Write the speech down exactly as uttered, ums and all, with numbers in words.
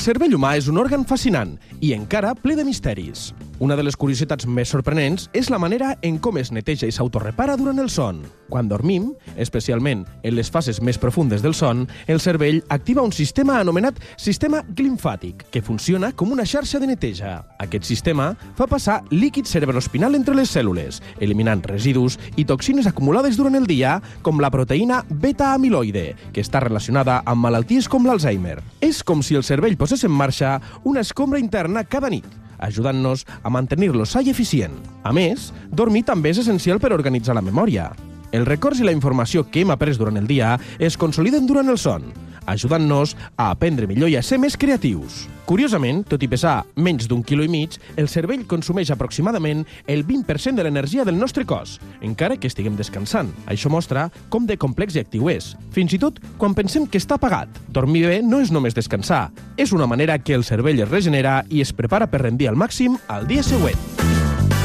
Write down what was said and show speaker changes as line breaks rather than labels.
cervell humà és un òrgan fascinant i encara ple de misteris. Una de les curiositats més sorprenents és la manera en com es neteja i s'autorrepara durant el son. Quan dormim, especialment en les fases més profundes del son, el cervell activa un sistema anomenat sistema glimfàtic, que funciona com una xarxa de neteja. Aquest sistema fa passar líquid cerebroespinal entre les cèl·lules, eliminant residus i toxines acumulades durant el dia, com la proteïna beta-amiloide, que està relacionada amb malalties com l'Alzheimer. És com si el cervell posés en marxa una escombra interna cada nit, ajudant-nos a mantenir-lo sa i eficient. A més, dormir també és essencial per organitzar la memòria. Els records i la informació que hem après durant el dia es consoliden durant el son, ajudant-nos a aprendre millor i a ser més creatius. Curiosament, tot i pesar menys d'un quilo i mig, el cervell consumeix aproximadament el vint per cent de l'energia del nostre cos, encara que estiguem descansant. Això mostra com de complex i actiu és, fins i tot quan pensem que està apagat. Dormir bé no és només descansar, és una manera que el cervell es regenera i es prepara per rendir al màxim al dia següent.